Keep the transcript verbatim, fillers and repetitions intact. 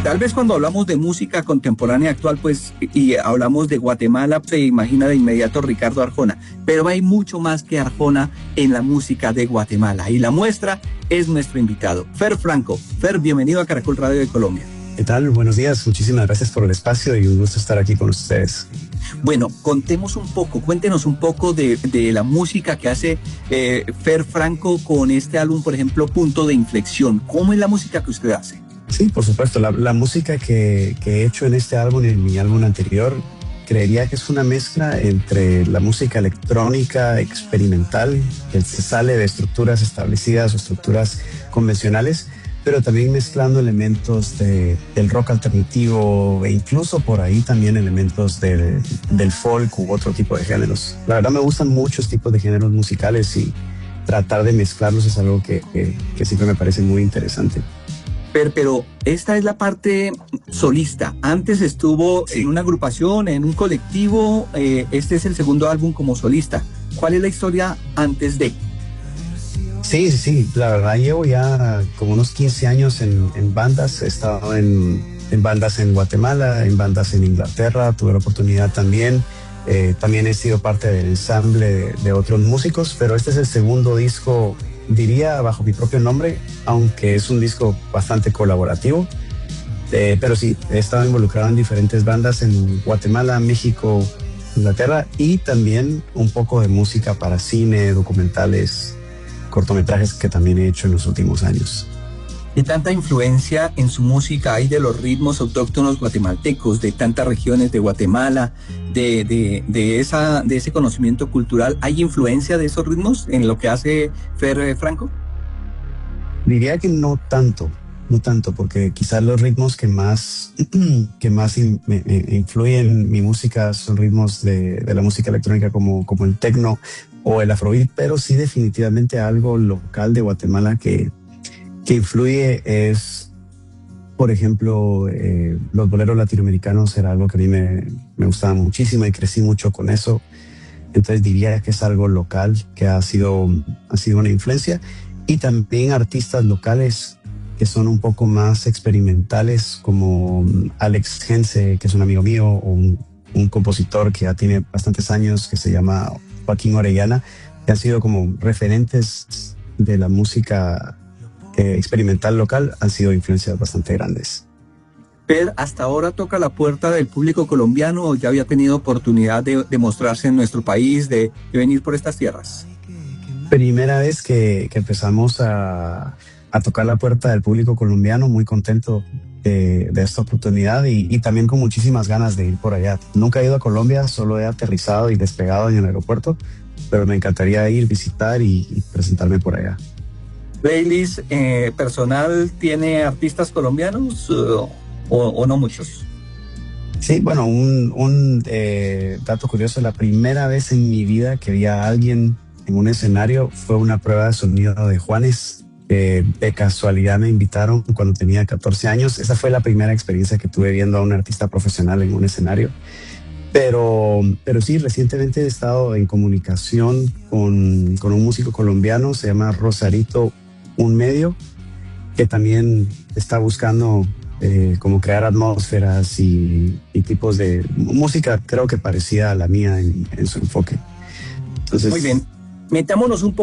Tal vez cuando hablamos de música contemporánea actual, pues, y hablamos de Guatemala, se imagina de inmediato Ricardo Arjona, pero hay mucho más que Arjona en la música de Guatemala, y la muestra es nuestro invitado, Fer Franco. Fer, bienvenido a Caracol Radio de Colombia. ¿Qué tal? Buenos días, muchísimas gracias por el espacio y un gusto estar aquí con ustedes. Bueno, contemos un poco, cuéntenos un poco de, de la música que hace eh, Fer Franco con este álbum, por ejemplo, Punto de Inflexión. ¿Cómo es la música que usted hace? Sí, por supuesto, la, la música que, que he hecho en este álbum y en mi álbum anterior, creería que es una mezcla entre la música electrónica experimental, que se sale de estructuras establecidas o estructuras convencionales, pero también mezclando elementos de, del rock alternativo e incluso por ahí también elementos del, del folk u otro tipo de géneros. La verdad me gustan muchos tipos de géneros musicales y tratar de mezclarlos es algo que, que, que siempre me parece muy interesante. Pero, pero esta es la parte solista. Antes estuvo sí. en una agrupación, en un colectivo. Eh, este es el segundo álbum como solista. ¿Cuál es la historia antes de? Sí, sí, sí. La verdad llevo ya como unos quince años en, en bandas. He estado en, en bandas en Guatemala, en bandas en Inglaterra. Tuve la oportunidad también. Eh, también he sido parte del ensamble de, de otros músicos, pero este es el segundo disco, diría, bajo mi propio nombre, aunque es un disco bastante colaborativo. Eh, pero sí, he estado involucrado en diferentes bandas en Guatemala, México, Inglaterra y también un poco de música para cine, documentales, cortometrajes que también he hecho en los últimos años. ¿Qué tanta influencia en su música hay de los ritmos autóctonos guatemaltecos, de tantas regiones de Guatemala, de, de, de, esa, de ese conocimiento cultural? ¿Hay influencia de esos ritmos en lo que hace Fer Franco? Diría que no tanto, no tanto, porque quizás los ritmos que más, que más in, me, me influyen en mi música son ritmos de, de la música electrónica como, como el techno o el afrobeat, pero sí definitivamente algo local de Guatemala que que influye es, por ejemplo, eh, los boleros latinoamericanos era algo que a mí me, me gustaba muchísimo y crecí mucho con eso. Entonces diría que es algo local que ha sido, ha sido una influencia. Y también artistas locales que son un poco más experimentales, como Alex Gense, que es un amigo mío, o un, un compositor que ya tiene bastantes años, que se llama Joaquín Orellana, que han sido como referentes de la música Eh, experimental local, han sido influencias bastante grandes. Fer, ¿hasta ahora toca la puerta del público colombiano o ya había tenido oportunidad de, de mostrarse en nuestro país, de, de venir por estas tierras? Primera vez que, que empezamos a, a tocar la puerta del público colombiano, muy contento de, de esta oportunidad y, y también con muchísimas ganas de ir por allá. Nunca he ido a Colombia, solo he aterrizado y despegado en el aeropuerto, pero me encantaría ir, visitar y, y presentarme por allá. ¿Playlist eh, personal tiene artistas colombianos uh, o, o no muchos? Sí, bueno, un, un eh, dato curioso, la primera vez en mi vida que vi a alguien en un escenario fue una prueba de sonido de Juanes, que de casualidad me invitaron cuando tenía catorce años. Esa fue la primera experiencia que tuve viendo a un artista profesional en un escenario. Pero, pero sí, recientemente he estado en comunicación con, con un músico colombiano, se llama Rosarito Un Medio, que también está buscando eh, como crear atmósferas y, y tipos de música, creo que parecida a la mía en, en su enfoque. Entonces, muy bien, metámonos un poco